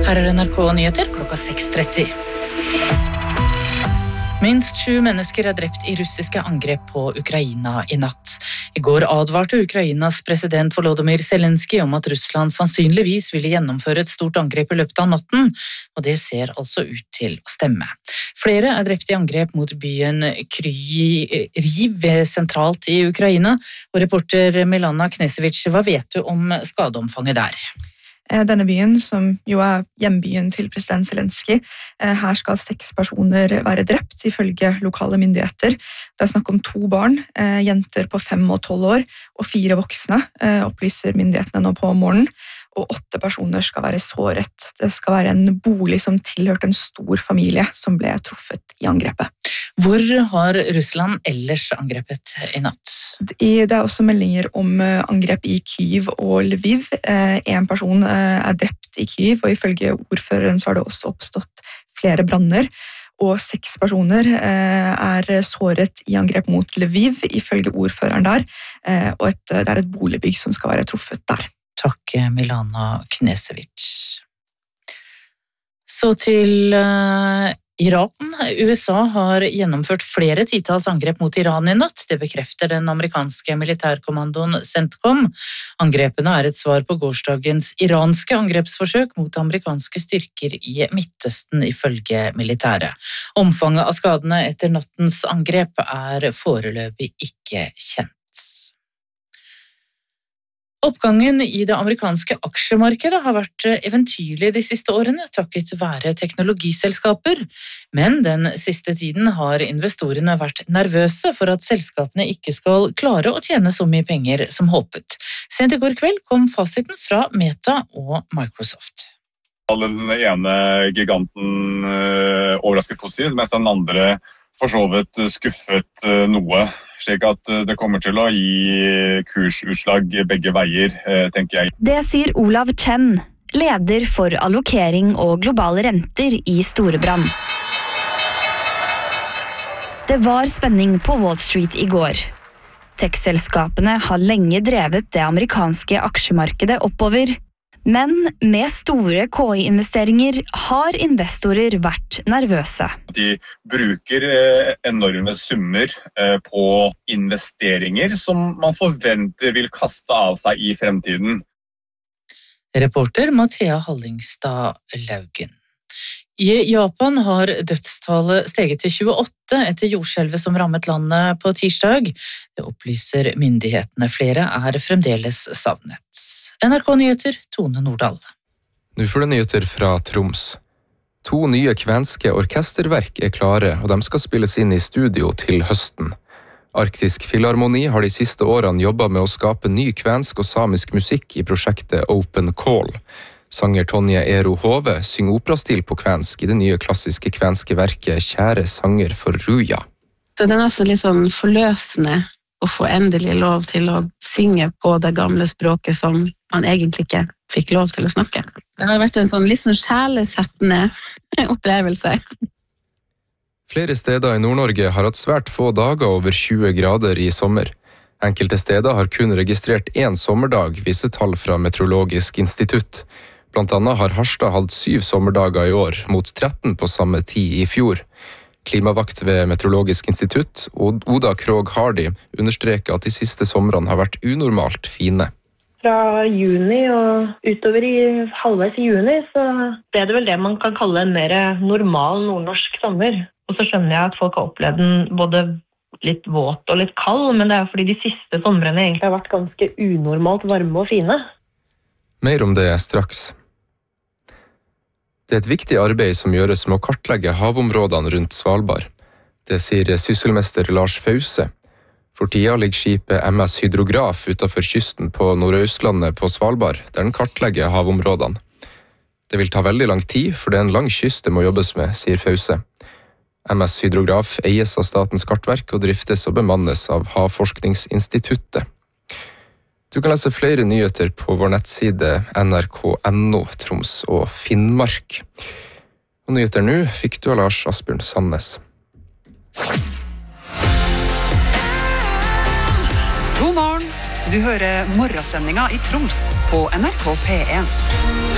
Her NRK Nyheter klokka 6:30. Minst 7 mennesker drept i russiske angrep på Ukraina i natt. I går advarte Ukrainas president Volodymyr Zelenskyj om at Russland sannsynligvis ville gjennomføre et stort angrep i løpet av natten, og det ser altså ut til å stemme. Flere drept i angrep mot byen Kryvyi sentralt i Ukraina, og reporter Milana Knesevic, hva vet du om skadeomfanget der? Denne byen, som jo hjembyen til president Zelenskyj, her skal 6 personer være drept, ifølge lokale myndigheter. Det snakk om 2 barn, jenter på 5 og 12 år, og 4 voksne, opplyser myndighetene nå på morgenen. Og 8 personer skal være såret. Det skal være en bolig som tilhørte en stor familie som ble truffet i angrepet. Hvor har Russland ellers angrepet i natt? Det også meldinger om angrep i Kyiv og Lviv. En person drept i Kyiv, og ifølge ordføreren så har det også oppstått flere branner. Og 6 personer såret i angrep mot Lviv, ifølge ordføreren der. Og det et boligbygg som skal være truffet der. Takk, Milana Knesevic. Så til Iran. USA har gjennomført flere titalls angrep mot Iran i natt. Det bekrefter den amerikanske militærkommandoen CENTCOM. Angrepene et svar på gårsdagens iranske angrepsforsøk mot amerikanske styrker i Midtøsten, ifølge militæret. Omfanget av skadene etter nattens angrep foreløpig ikke kjent. Oppgangen i det amerikanske aksjemarkedet har vært eventyrlig de siste årene, takket være teknologiselskaper. Men den siste tiden har investorene vært nervøse for at selskapene ikke skal klare å tjene så mye penger som håpet. Sent i går kveld kom fasiten fra Meta og Microsoft. Den ene giganten overrasket positivt, mens den andre for så vidt skuffet noe, slik at det kommer til å gi kursutslag begge veier, tenker jeg. Det sier Olav Chen, leder for allokering og globale renter i Storebrand. Det var spenning på Wall Street i går. Tech-selskapene har lenge drevet det amerikanske aksjemarkedet oppover, men med store KI-investeringer har investorer vært nervøse. De bruker enorme summer på investeringer som man forventer vil kaste av seg i fremtiden. Reporter Mathea Hallingstad Laugen. I Japan har dødstallet steget til 28 etter jordskjelvet som rammet landet på tirsdag. Det opplyser myndighetene. Flere fremdeles savnet. NRK Nyheter, Tone Nordahl. Nå får du nyheter fra Troms. 2 nye kvenske orkesterverk klare, og de skal spilles inn i studio til høsten. Arktisk Filharmoni har de siste årene jobbet med å skape ny kvensk og samisk musikk i prosjektet Open Call. Sanger Tonje Ero Hove synger operastil på kvensk i det nye klassiske kvenske verket Kjære sanger for Ruja. Så det nesten litt sånn forløsende å få endelig lov til å synge på det gamle språket som man egentlig ikke fikk lov til å snakke. Det har vært en sånn litt sånn sjelesettende opplevelse. Flere steder i Nord-Norge har hatt svært få dager over 20 grader i sommer. Enkelte steder har kun registrert 1 sommerdag, viser tall fra Meteorologisk institutt. Blant annet har Harstad hatt 7 sommerdager i år, mot 13 på samme tid i fjor. Klimavakt ved Meteorologisk institutt, Oda Krog Hardy, understreker at de siste somrene har vært unormalt fine. Fra juni og utover i halvveis i juni, så ble det vel det man kan kalle en mer normal nordnorsk sommer. Og så skjønner jeg at folk har opplevd den både litt våt og litt kald, men det fordi de siste somrene egentlig har vært ganske unormalt varme og fine. Mer om det straks. Det et viktig arbeid som gjøres med å kartlegge havområdene rundt Svalbard. Det sier sysselmester Lars Fause. For tida ligger skipet MS Hydrograf utenfor kysten på Nordøstlandet på Svalbard, der den kartlegger havområdene. Det vil ta veldig lang tid, for det en lang kyst det må jobbes med, sier Fause. MS Hydrograf eies av Statens kartverk og driftes og bemannes av Havforskningsinstituttet. Du kan lese flere nyheter på vår nettside nrk.no, Troms og Finnmark. Og nyheter nå fikk du av Lars Asbjørn Sandnes. God morgen! Du hører morgensendinga i Troms på NRK P1.